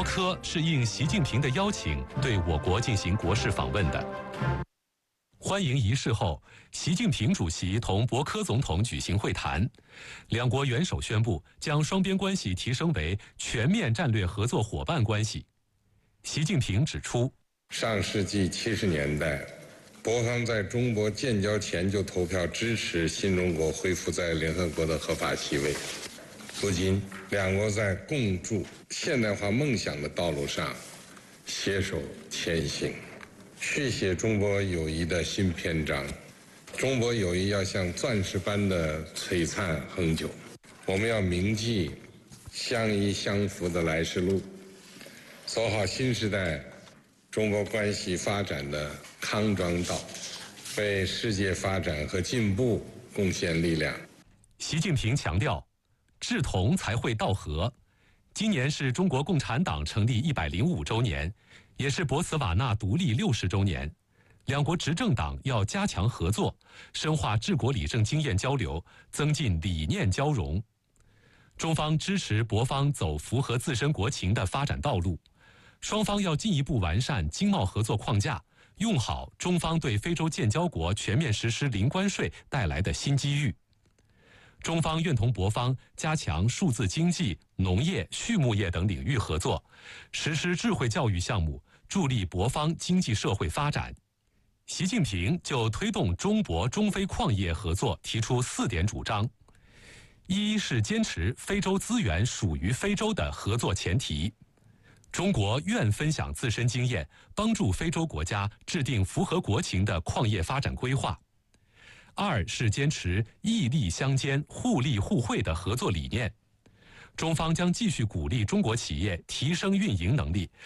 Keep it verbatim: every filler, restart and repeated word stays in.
博科是应习近平的邀请，对我国进行国事访问的。欢迎仪式后，习近平主席同博科总统举行会谈，两国元首宣布将双边关系提升为全面战略合作伙伴关系。习近平指出， 上世纪七十年代，博方在中国建交前就投票支持新中国恢复在联合国的合法席位。如今，两国在共筑现代化梦想的道路上携手前行，续写中国友谊的新篇章。中国友谊要像钻石般的璀璨恒久，我们要铭记相依相扶的来时路，走好新时代中国关系发展的康庄道，为世界发展和进步贡献力量。 习近平强调，志同才会道合。今年是中国共产党成立一百零五周年，也是博茨瓦纳独立六十周年。两国执政党要加强合作，深化治国理政经验交流，增进理念交融。中方支持博方走符合自身国情的发展道路，双方要进一步完善经贸合作框架，用好中方对非洲建交国全面实施零关税带来的新机遇。中方愿同博方加强数字经济、农业、畜牧业等领域合作，实施智慧教育项目，助力博方经济社会发展。习近平就推动中博中非矿业合作提出四点主张：一是坚持非洲资源属于非洲的合作前提，中国愿分享自身经验，帮助非洲国家制定符合国情的矿业发展规划。二是坚持义利相兼、互利互惠的合作理念，中方将继续鼓励中国企业提升运营能力，